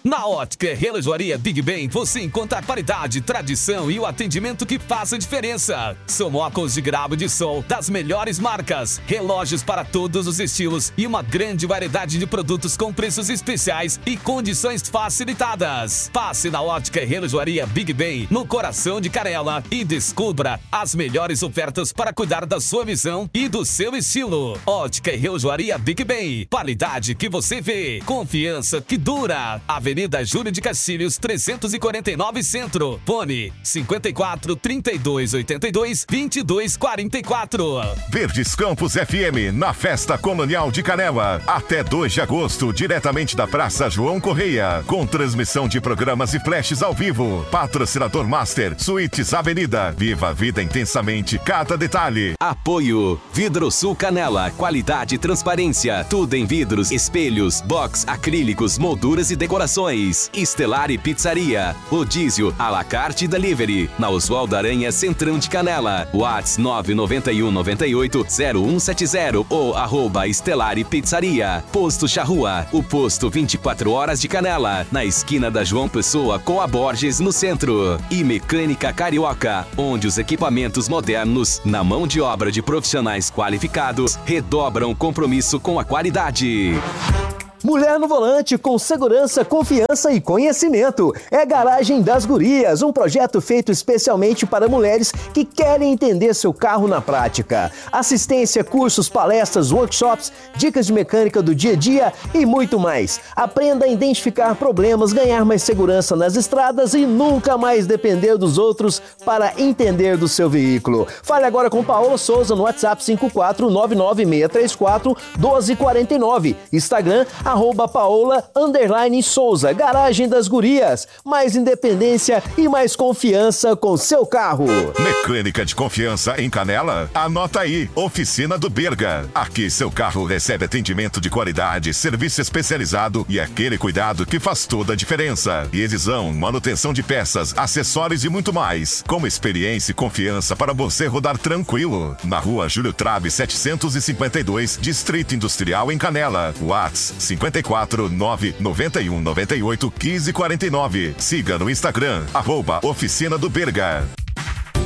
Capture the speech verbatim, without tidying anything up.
Na Ótica e Relojoaria Big Ben, você encontra a qualidade, tradição e o atendimento que faz a diferença. São óculos de grau de sol das melhores marcas, relógios para todos os estilos e uma grande variedade de produtos com preços especiais e condições facilitadas. Passe na Ótica e Relojoaria Big Ben, no coração de Canela, e descubra as melhores ofertas para cuidar da sua visão e do seu estilo. Ótica e Relojoaria Big Ben, qualidade que você vê, confiança que dura. Avenida Júlio de Castilhos, trezentos e quarenta e nove Centro. Fone cinquenta e quatro, trinta e dois, oitenta e dois, vinte e dois, quarenta e quatro. Verdes Campos F M, na Festa Colonial de Canela. Até dois de agosto, diretamente da Praça João Correia. Com transmissão de programas e flashes ao vivo. Patrocinador Master, Suítes Avenida. Viva a vida intensamente, cada detalhe. Apoio Vidrosul Canela, qualidade e transparência. Tudo em vidros, espelhos, box, acrílicos, molduras e decorações. Estelari Pizzaria, rodízio, à la carte delivery, na Oswaldo Aranha, Centrão de Canela. Whats nove nove um nove oito zero um sete zero ou arroba Estelari Pizzaria. Posto Charrua, o posto vinte e quatro horas de Canela, na esquina da João Pessoa com a Borges, no centro. E Mecânica Carioca, onde os equipamentos modernos, na mão de obra de profissionais qualificados, redobram compromisso com a qualidade. Mulher no volante, com segurança, confiança e conhecimento. É Garagem das Gurias, um projeto feito especialmente para mulheres que querem entender seu carro na prática. Assistência, cursos, palestras, workshops, dicas de mecânica do dia a dia e muito mais. Aprenda a identificar problemas, ganhar mais segurança nas estradas e nunca mais depender dos outros para entender do seu veículo. Fale agora com Paola Souza no WhatsApp cinco quatro nove nove seis três quatro um dois quatro nove. Instagram, arroba Paola underline Souza. Garagem das Gurias, mais independência e mais confiança com seu carro. Mecânica de confiança em Canela? Anota aí, Oficina do Berga. Aqui seu carro recebe atendimento de qualidade, serviço especializado e aquele cuidado que faz toda a diferença. Revisão, manutenção de peças, acessórios e muito mais. Com experiência e confiança para você rodar tranquilo. Na rua Júlio Trave setecentos e cinquenta e dois, Distrito Industrial em Canela. Whats cinquenta e quatro nove nove um nove oito um cinco quatro nove. Siga no Instagram, arroba Oficina do Berga.